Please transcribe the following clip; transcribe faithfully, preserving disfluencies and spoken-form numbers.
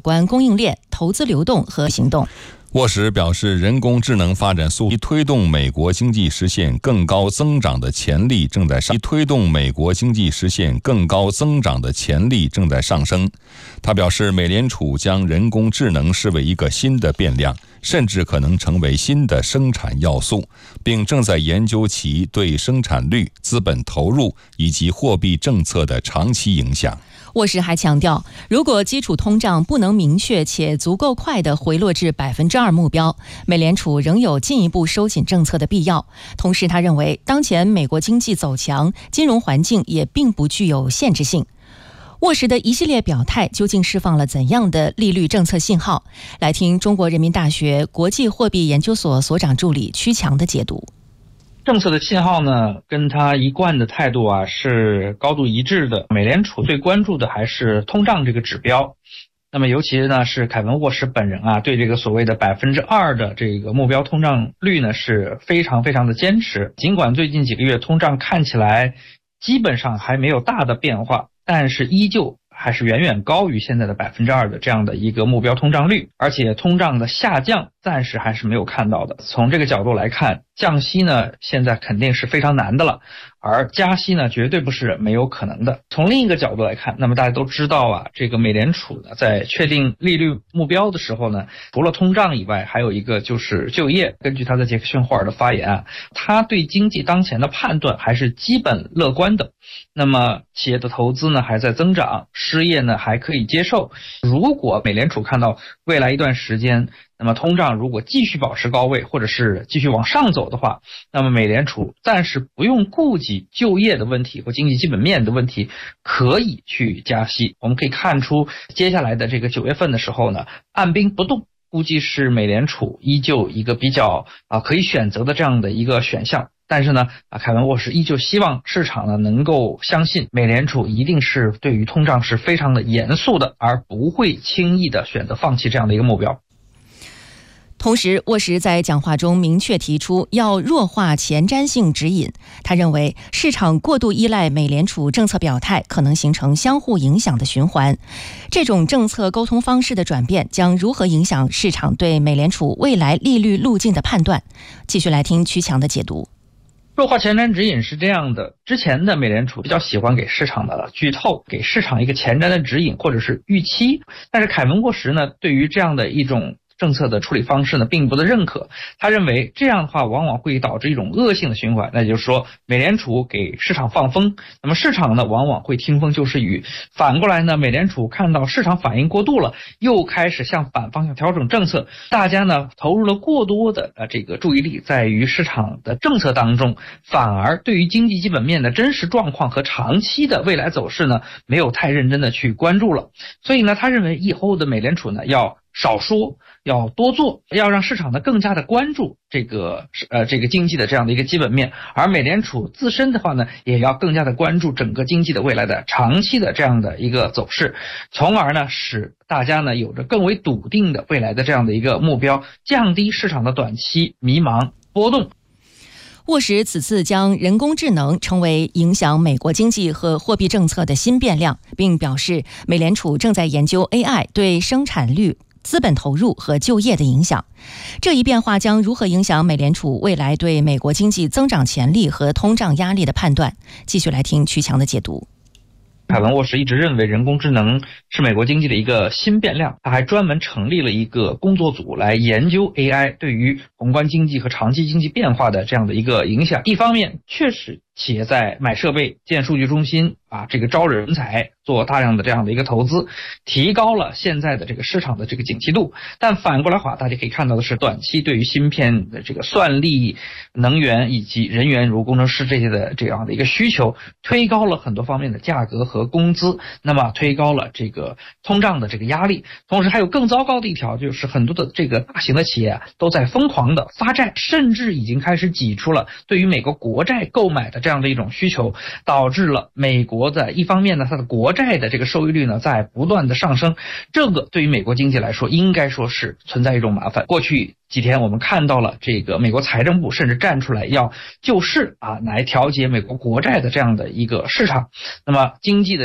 关供应链、投资流动和行动。 沃什表示，人工智能发展速度推动美国经济实现更高增长的潜力正在上推动美国经济实现更高增长的潜力正在上升。他表示，美联储将人工智能视为一个新的变量，甚至可能成为新的生产要素，并正在研究其对生产率、资本投入以及货币政策的长期影响。 沃什还强调，如果基础通胀不能明确且足够快地回落至百分之二目标，美联储仍有进一步收紧政策的必要。同时，他认为当前美国经济走强，金融环境也并不具有限制性。沃什的一系列表态究竟释放了怎样的利率政策信号？来听中国人民大学国际货币研究所所长助理曲强的解读。 政策的信号呢，跟他一贯的态度啊是高度一致的。美联储最关注的还是通胀这个指标。那么尤其呢是凯文沃什本人啊，对这个所谓的百分之二的这个目标通胀率呢是非常非常的坚持。尽管最近几个月通胀看起来基本上还没有大的变化，但是依旧还是远远高于现在的百分之二的这样的一个目标通胀率，而且通胀的下降暂时还是没有看到的。从这个角度来看，降息呢现在肯定是非常难的了，而加息呢绝对不是没有可能的。从另一个角度来看，那么大家都知道啊，这个美联储呢在确定利率目标的时候呢，除了通胀以外，还有一个就是就业。根据他在杰克逊霍尔的发言啊，他对经济当前的判断还是基本乐观的。那么企业的投资呢还在增长，失业呢还可以接受。如果美联储看到未来一段时间，那么通胀如果继续保持高位，或者是继续往上走的话，那么美联储暂时不用顾及就业的问题或经济基本面的问题，可以去加息。我们可以看出，接下来的这个九月份的时候呢，按兵不动估计是美联储依旧一个比较啊可以选择的这样的一个选项。但是呢，啊，凯文沃什依旧希望市场呢能够相信美联储一定是对于通胀是非常的严肃的，而不会轻易的选择放弃这样的一个目标。 同时，沃什在讲话中明确提出要弱化前瞻性指引。他认为，市场过度依赖美联储政策表态，可能形成相互影响的循环。这种政策沟通方式的转变将如何影响市场对美联储未来利率路径的判断？继续来听曲强的解读。 弱化前瞻指引是这样的，之前的美联储比较喜欢给市场的剧透，给市场一个前瞻的指引或者是预期，但是凯文沃什呢，对于这样的一种政策的处理方式呢并不的认可。他认为这样的话往往会导致一种恶性的循环，那就是说美联储给市场放风，那么市场呢往往会听风就是雨。反过来呢，美联储看到市场反应过度了，又开始向反方向调整政策，大家呢投入了过多的呃这个注意力在于市场的政策当中，反而对于经济基本面的真实状况和长期的未来走势呢没有太认真的去关注了。所以呢，他认为以后的美联储呢要少说，要多做，要让市场呢更加的关注这个呃这个经济的这样的一个基本面，而美联储自身的话呢，也要更加的关注整个经济的未来的长期的这样的一个走势，从而呢使大家呢有着更为笃定的未来的这样的一个目标，降低市场的短期迷茫波动。 沃什此次将人工智能称为影响美国经济和货币政策的新变量，并表示美联储正在研究 A I 对生产率、资本投入和就业的影响。这一变化将如何影响美联储未来对美国经济增长潜力和通胀压力的判断？继续来听曲强的解读。 凯文沃什一直认为人工智能是美国经济的一个新变量，他还专门成立了一个工作组来研究 A I 对于宏观经济和长期经济变化的这样的一个影响。一方面确实企业在买设备、建数据中心啊，这个招人才，做大量的这样的一个投资，提高了现在的这个市场的这个景气度。但反过来话，大家可以看到的是，短期对于芯片的这个算力、能源以及人员如工程师这些的这样的一个需求，推高了很多方面的价格和工资，那么推高了这个通胀的这个压力。同时还有更糟糕的一条，就是很多的这个大型的企业都在疯狂的发债，甚至已经开始挤出了对于美国国债购买的这样的一种需求，导致了美国的一方面呢，它的国债的这个收益率呢在不断的上升，这个对于美国经济来说应该说是存在一种麻烦。过去几天我们看到了这个美国财政部甚至站出来要救市啊，来调节美国国债的这样的一个市场。那么经济的